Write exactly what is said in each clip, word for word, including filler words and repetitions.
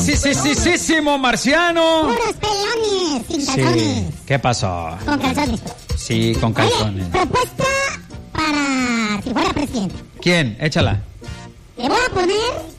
sí, marciano. Puros pelones, sin calzones. Sí. ¿Qué pasó? Con calzones. Sí, con calzones. Oye, propuesta para si fuera presidente. ¿Quién? Échala. Le voy a poner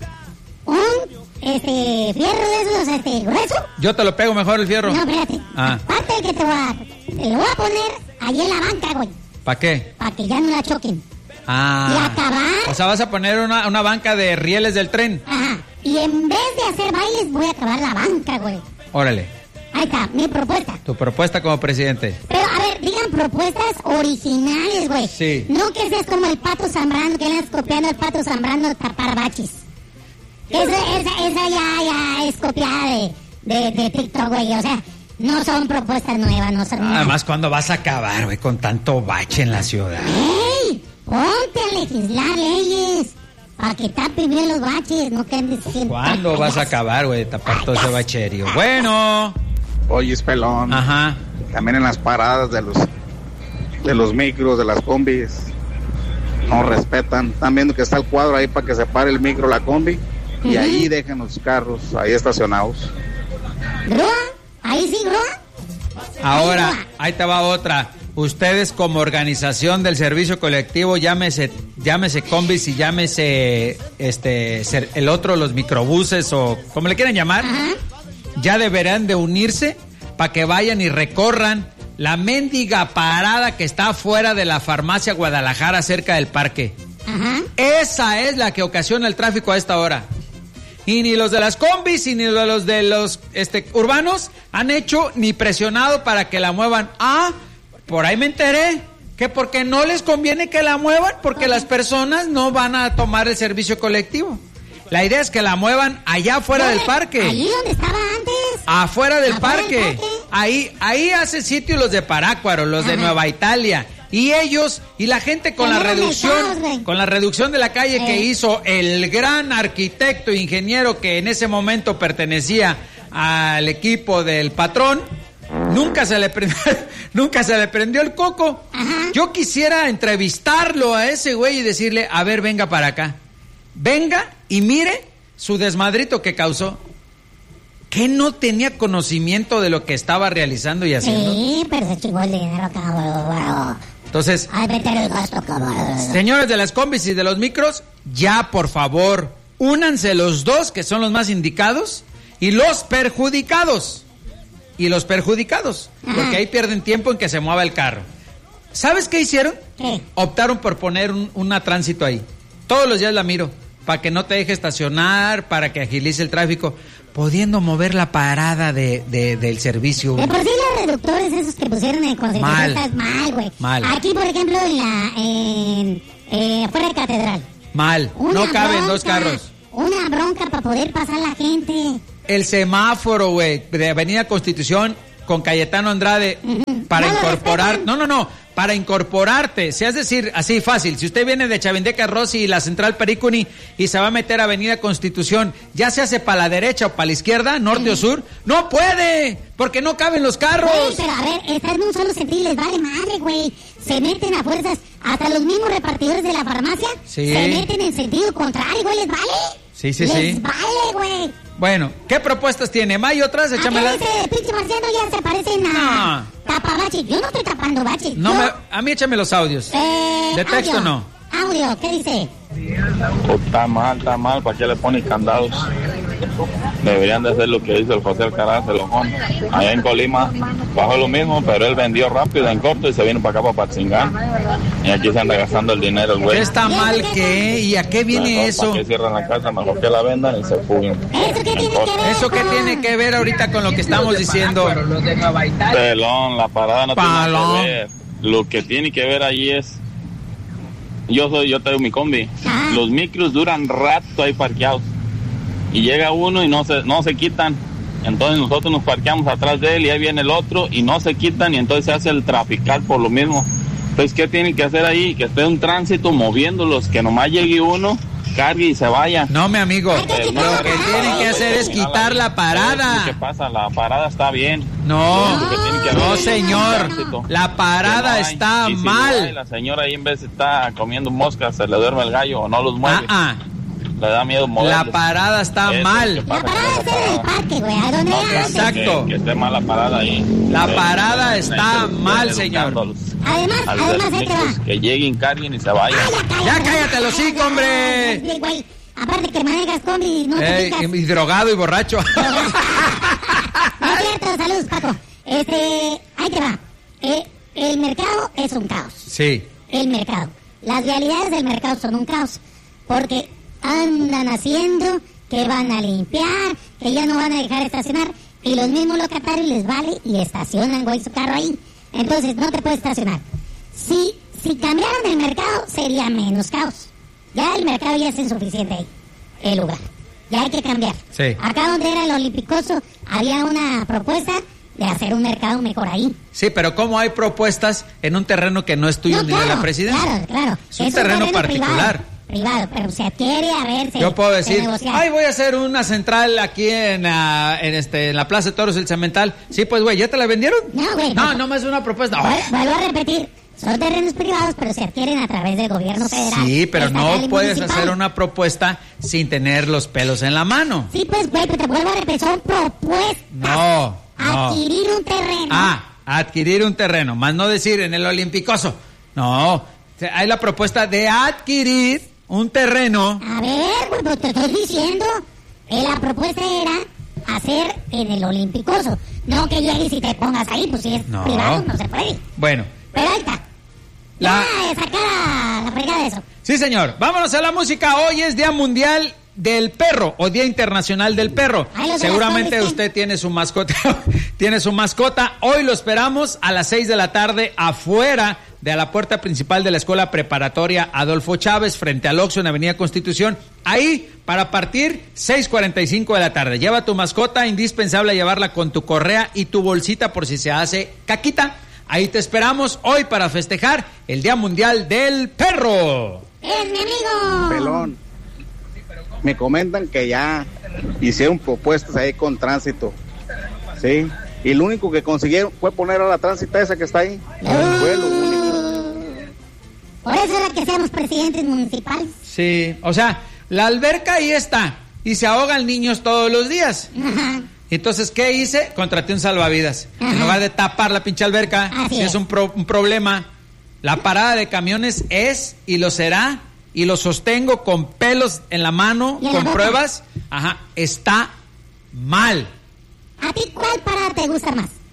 un este fierro de esos este grueso. Yo te lo pego mejor el fierro. No, espérate. Ah. Aparte del que te voy a dar, te lo voy a poner ahí en la banca, güey. ¿Para qué? Para que ya no la choquen. Ah. Y acabar. O sea, vas a poner una, una banca de rieles del tren. Ajá. Y en vez de hacer bailes, voy a acabar la banca, güey. Órale. Ahí está, mi propuesta. Tu propuesta como presidente. Pero, a ver, digan propuestas originales, güey. Sí. No que seas como el Pato Zambrano, que andas copiando al Pato Zambrano tapar baches. Esa, esa, esa ya, ya es copiada de, de, de TikTok, güey. O sea, no son propuestas nuevas, no son... Además, ¿cuándo vas a acabar, güey, con tanto bache en la ciudad? ¡Ey! Ponte a legislar leyes para que tapen bien los baches, no que andes siempre... ¿Cuándo vas a acabar, güey, de tapar todo ese bacherío? Bueno... Oye, es pelón. Ajá. También en las paradas de los de los micros, de las combis, no respetan. Están viendo que está el cuadro ahí para que se pare el micro, la combi, uh-huh. Y ahí dejan los carros ahí estacionados. ¿Grúa? ¿Ahí sí, grúa? Ahora, ahí, ahí te va otra. Ustedes como organización del servicio colectivo, llámese, llámese combis y llámese este el otro, los microbuses o como le quieran llamar. Uh-huh. Ya deberán de unirse para que vayan y recorran la mendiga parada que está afuera de la farmacia Guadalajara cerca del parque. Ajá. Esa es la que ocasiona el tráfico a esta hora. Y ni los de las combis y ni los de los este, urbanos han hecho ni presionado para que la muevan. Ah, por ahí me enteré que porque no les conviene que la muevan porque las personas no van a tomar el servicio colectivo. La idea es que la muevan allá afuera del parque. Ahí donde estaba antes. Afuera del afuera parque. Del parque. Ahí, ahí hace sitio los de Parácuaro, los Ajá. de Nueva Italia. Y ellos, y la gente con la reducción, mercados, con la reducción de la calle eh. que hizo el gran arquitecto e ingeniero que en ese momento pertenecía al equipo del patrón. Nunca se le prendió, nunca se le prendió el coco. Ajá. Yo quisiera entrevistarlo a ese güey y decirle, a ver, venga para acá. Venga y mire su desmadrito que causó. ¿Qué no tenía conocimiento de lo que estaba realizando y haciendo? Sí, pero se chingó el dinero, cabrón. Entonces, ay, meter el gasto, cabrón. Señores de las combis y de los micros, ya por favor, únanse los dos que son los más indicados y los perjudicados. Y los perjudicados, Ajá. porque ahí pierden tiempo en que se mueva el carro. ¿Sabes qué hicieron? ¿Qué? Optaron por poner un una tránsito ahí. Todos los días la miro, para que no te deje estacionar, para que agilice el tráfico, pudiendo mover la parada de, de del servicio. De por sí los reductores esos que pusieron en Constitución, mal, güey. Mal. Aquí, por ejemplo, en la, en, eh, afuera de Catedral. Mal, una no caben bronca, dos carros. Una bronca para poder pasar la gente. El semáforo, güey, de Avenida Constitución con Cayetano Andrade, uh-huh. para no incorporar, no, no, no, para incorporarte, si es decir, así fácil, si usted viene de Chavindeca Rossi y la Central Pericuni y se va a meter a Avenida Constitución, ya se hace para la derecha o para la izquierda, norte uh-huh. o sur, no puede, porque no caben los carros. Güey, pero a ver, están en un solo sentido, les vale madre, güey, se meten a fuerzas, hasta los mismos repartidores de la farmacia, sí. se meten en sentido contrario, güey, les vale. Sí, sí, les sí. Les vale, güey. Bueno, ¿qué propuestas tiene? ¿May otras? Échamelas. Acá dice, pinche marciano, ya se parecen a no. tapabaches. Yo no estoy tapando baches. No, Yo... me, a mí échame los audios. Eh, de texto audio. no. Audio, ¿qué dice? Oh, está mal, está mal, ¿para qué le ponen candados? Deberían de hacer lo que hizo el José Alcaraz, el ojón. Allá en Colima bajó lo mismo, pero él vendió rápido en corto y se vino para acá para Patzingán. Y aquí se anda gastando el dinero el güey. ¿Qué está mal qué? ¿Y a qué viene mejor, eso? ¿Para qué cierran la casa? Mejor que la vendan y se fuguen. ¿Eso qué tiene que ver? ¿Eso qué tiene que ver ahorita con lo que estamos diciendo? Pelón, la parada no Palón. tiene que ver. Lo que tiene que ver allí es... Yo soy, yo traigo mi combi. Ah. Los micros duran rato ahí parqueados. Y llega uno y no se, no se quitan. Entonces nosotros nos parqueamos atrás de él y ahí viene el otro y no se quitan y entonces se hace el trafical por lo mismo. Entonces, ¿qué tienen que hacer ahí? Que esté un tránsito moviéndolos, que nomás llegue uno, cargue y se vaya. No, mi amigo, lo que tienen que hacer es quitar la parada. ¿Qué pasa? La parada está bien. No, no, señor, la parada está mal. La señora ahí en vez de estar comiendo moscas, se le duerme el gallo o no los mueve. Ah, ah. le da miedo moverlos. La parada está Eso mal. es que La pasa parada con está en el parque, güey. ¿A dónde No, era? que- Exacto. Que, que esté mal la parada ahí. La Eh, parada está eh, mal, educando señor. a los- Además, a los además, ahí te va. micros, que lleguen, carguen y se vayan. Ya cállate los hocico, hombre. Sí, güey. Aparte que manejas combi y no te Ey, fijas. y drogado y borracho. No es cierto, saludos, Paco. Este, ahí te va. Eh, el mercado es un caos. Sí. El mercado. Las realidades del mercado son un caos. Porque andan haciendo que van a limpiar, que ya no van a dejar estacionar. Y los mismos locatarios les vale y estacionan, güey, su carro ahí. Entonces no te puedes estacionar. Si, si cambiaran el mercado, sería menos caos. Ya el mercado ya es insuficiente ahí, el lugar. Ya hay que cambiar. Sí. Acá donde era el Olimpicoso, había una propuesta de hacer un mercado mejor ahí. Sí, pero ¿cómo hay propuestas en un terreno que no es tuyo No, ni de claro, la presidencia? Claro, claro. Es un terreno particular. Privado, privado, pero se adquiere, a ver, se Yo puedo se decir, negocia. ay, voy a hacer una central aquí en, ah, en, este, en la Plaza de Toros del Cemental. Sí, pues, güey, ¿ya te la vendieron? No, güey, No, no. no me es una propuesta. Vuel- Vuelvo a repetir, son terrenos privados, pero se adquieren a través del gobierno federal. Sí, pero estatal no y puedes municipal. hacer una propuesta sin tener los pelos en la mano. Sí, pues, güey, pero te vuelvo a repetir, son propuestas. No, no. Adquirir un terreno. Ah, adquirir un terreno, más no decir en el Olimpicoso. No, hay la propuesta de adquirir un terreno. A ver, güey, pues te estoy diciendo, eh, la propuesta era hacer en el Olimpicoso. No que llegues y te pongas ahí, pues si es No. privado no se puede. Bueno, Pero ahí está. La- Ya, sacar la, la fregada de eso. sí, señor. Vámonos a la música. Hoy es Día Mundial del Perro o Día Internacional del Perro. Ay, los de Seguramente las Condes, usted tiene su mascota. Tiene su mascota. Hoy lo esperamos a las seis de la tarde afuera de la puerta principal de la Escuela Preparatoria Adolfo Chávez frente al Oxxo en Avenida Constitución. Ahí para partir seis cuarenta y cinco de la tarde. Lleva tu mascota, indispensable llevarla con tu correa y tu bolsita por si se hace caquita. Ahí te esperamos hoy para festejar el Día Mundial del Perro. ¡Es mi amigo! Pelón. Me comentan que ya hicieron propuestas ahí con tránsito. Sí. Y lo único que consiguieron fue poner a la tránsito esa que está ahí. Fue lo único. Por eso era que seamos presidentes municipales. Sí, o sea, la alberca ahí está y se ahogan niños todos los días. Ajá. Entonces, ¿qué hice? Contraté un salvavidas. En Ajá. lugar de tapar la pinche alberca, Así si es es. un, pro- un problema. La parada de camiones es y lo será, y lo sostengo con pelos en la mano, Y en la con boca. pruebas. Ajá, está mal. ¿A ti cuál parada te gusta más?